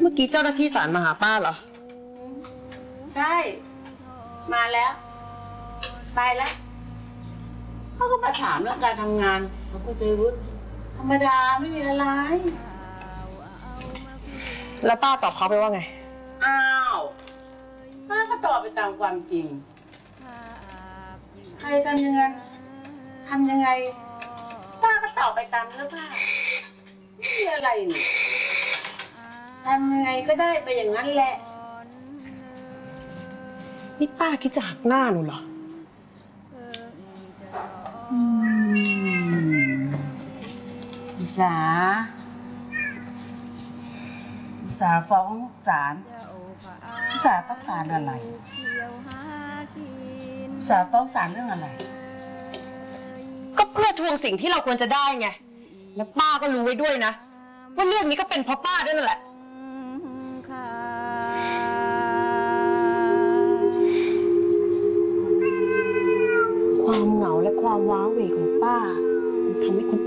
เมื่อกี้เจ้าหน้าที่ศาลมาหาป้าเหรอใช่มาแล้วไปแล้วเขาก็มาถามเรื่องการทำงานของคุณชัยวุฒิธรรมดาไม่มีอะไรแล้วป้าตอบเขาไปว่าไงอ้าวป้าก็ตอบไปตามความจริงใครทำยังไงป้าก็ตอบไปตามเนื้อผ้าไม่มีอะไรนี่ทำยังไงก็ได้ไปอย่างนั้นแหละนี่ป้าคิดจะหักหน้าหนูเหรออุตสาฟ้องศาลอุตสาต้องการอะไรอุตสาฟ้องศาลเรื่องอะไรก็เพื่อทวงสิ่งที่เราควรจะได้ไงแล้วป้าก็รู้ไว้ด้วยนะว่าเรื่องนี้ก็เป็นเพราะป้าด้วยนั่นแหละความเหงาและความว้าเหวของป้ามันทำให้คน